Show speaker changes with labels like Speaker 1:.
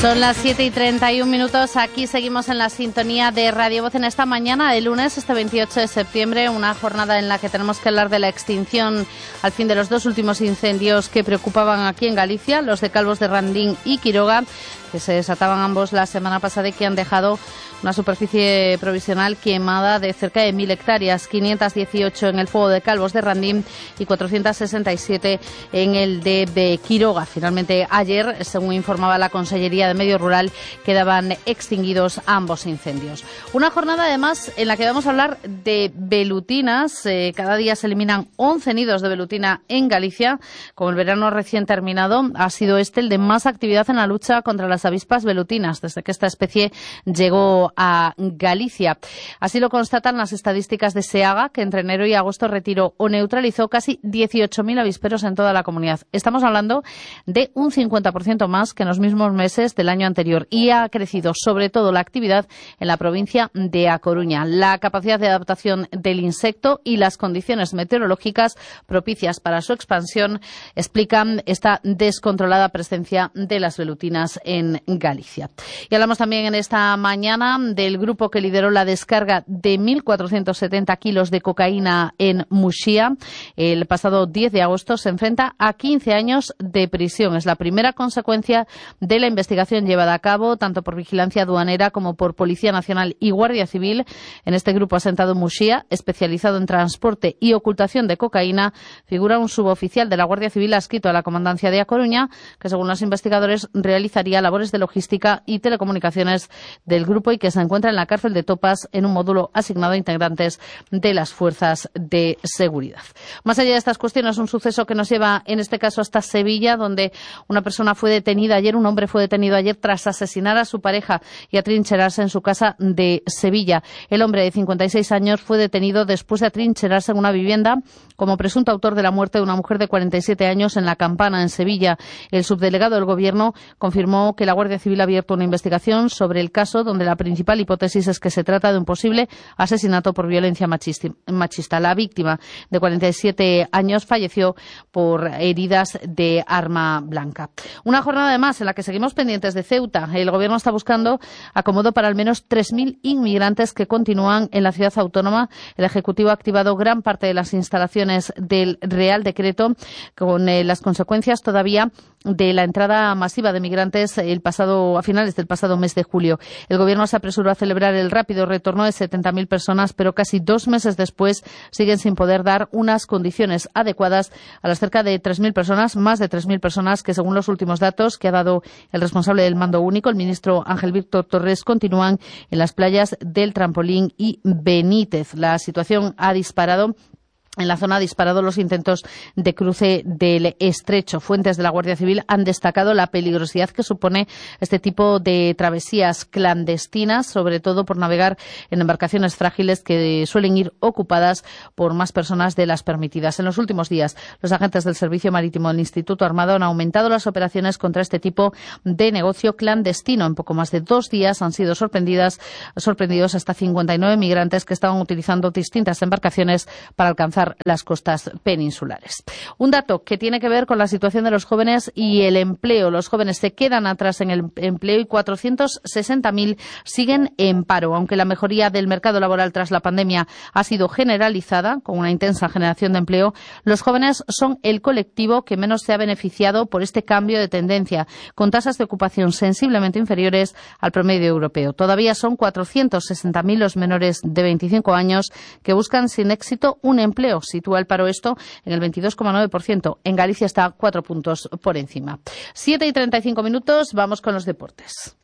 Speaker 1: Son las 7:31. Aquí seguimos en la sintonía de Radio Voz en esta mañana de lunes, este 28 de septiembre, una jornada en la que tenemos que hablar de la extinción al fin de los dos últimos incendios que preocupaban aquí en Galicia, los de Calvos de Randín y Quiroga, que se desataban ambos la semana pasada y que han dejado una superficie provisional quemada de cerca de 1.000 hectáreas, 518 en el fuego de Calvos de Randín y 467 en el de Quiroga. Finalmente, ayer, según informaba la Consellería de Medio Rural, quedaban extinguidos ambos incendios. Una jornada, además, en la que vamos a hablar de velutinas. Cada día se eliminan 11 nidos de velutina en Galicia. Como el verano recién terminado, ha sido este el de más actividad en la lucha contra las avispas velutinas, desde que esta especie llegó a Galicia. Así lo constatan las estadísticas de SEAGA, que entre enero y agosto retiró o neutralizó casi 18.000 avisperos en toda la comunidad. Estamos hablando de un 50% más que en los mismos meses del año anterior, y ha crecido sobre todo la actividad en la provincia de A Coruña. La capacidad de adaptación del insecto y las condiciones meteorológicas propicias para su expansión explican esta descontrolada presencia de las velutinas en Galicia. Y hablamos también en esta mañana del grupo que lideró la descarga de 1.470 kilos de cocaína en Muxía. El pasado 10 de agosto se enfrenta a 15 años de prisión. Es la primera consecuencia de la investigación llevada a cabo tanto por Vigilancia Aduanera como por Policía Nacional y Guardia Civil. En este grupo asentado en Muxía, especializado en transporte y ocultación de cocaína, figura un suboficial de la Guardia Civil adscrito a la Comandancia de A Coruña, que según los investigadores realizaría labores de logística y telecomunicaciones del grupo y que se encuentra en la cárcel de Topas en un módulo asignado a integrantes de las fuerzas de seguridad. Más allá de estas cuestiones, un suceso que nos lleva en este caso hasta Sevilla, donde un hombre fue detenido ayer tras asesinar a su pareja y atrincherarse en su casa de Sevilla. El hombre de 56 años fue detenido después de atrincherarse en una vivienda como presunto autor de la muerte de una mujer de 47 años en La Campana, en Sevilla. El subdelegado del Gobierno confirmó que la Guardia Civil ha abierto una investigación sobre el caso, donde la principal hipótesis es que se trata de un posible asesinato por violencia machista. La víctima, de 47 años, falleció por heridas de arma blanca. Una jornada además en la que seguimos pendientes de Ceuta. El Gobierno está buscando acomodo para al menos 3.000 inmigrantes que continúan en la ciudad autónoma. El Ejecutivo ha activado gran parte de las instalaciones del Real Decreto, con las consecuencias todavía de la entrada masiva de migrantes a finales del pasado mes de julio. El Gobierno se apresuró a celebrar el rápido retorno de 70.000 personas, pero casi 2 meses después siguen sin poder dar unas condiciones adecuadas a las cerca de 3.000 personas, más de 3.000 personas que, según los últimos datos que ha dado el responsable del mando único, el ministro Ángel Víctor Torres, continúan en las playas del Trampolín y Benítez. La situación en la zona ha disparado los intentos de cruce del estrecho. Fuentes de la Guardia Civil han destacado la peligrosidad que supone este tipo de travesías clandestinas, sobre todo por navegar en embarcaciones frágiles que suelen ir ocupadas por más personas de las permitidas. En los últimos días, los agentes del Servicio Marítimo del Instituto Armado han aumentado las operaciones contra este tipo de negocio clandestino. En poco más de 2 días han sido sorprendidos hasta 59 migrantes que estaban utilizando distintas embarcaciones para alcanzar las costas peninsulares. Un dato que tiene que ver con la situación de los jóvenes y el empleo. Los jóvenes se quedan atrás en el empleo y 460.000 siguen en paro. Aunque la mejoría del mercado laboral tras la pandemia ha sido generalizada, con una intensa generación de empleo, los jóvenes son el colectivo que menos se ha beneficiado por este cambio de tendencia, con tasas de ocupación sensiblemente inferiores al promedio europeo. Todavía son 460.000 los menores de 25 años que buscan sin éxito un empleo. Sitúa el paro esto en el 22,9%. En Galicia está 4 puntos por encima. 7:35, vamos con los deportes.